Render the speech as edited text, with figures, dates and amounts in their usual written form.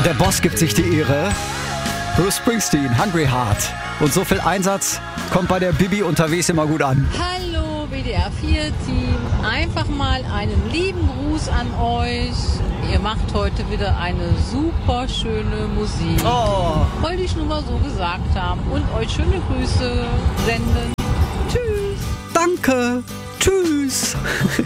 Der Boss gibt sich die Ehre. Bruce Springsteen, Hungry Heart. Und so viel Einsatz kommt bei der Bibi unterwegs immer gut an. Hallo WDR 4-Team, einfach mal einen lieben Gruß an euch. Ihr macht heute wieder eine super schöne Musik. Wollte ich nur mal so gesagt haben und euch schöne Grüße senden. Tschüss. Danke. Tschüss.